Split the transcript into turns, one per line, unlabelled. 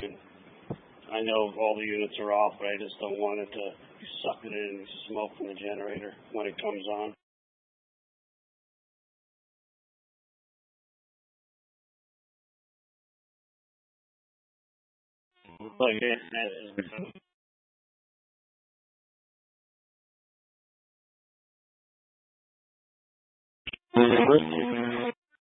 And I know all the units are off, but I just don't want it to be sucking in smoke from the generator when it comes on. But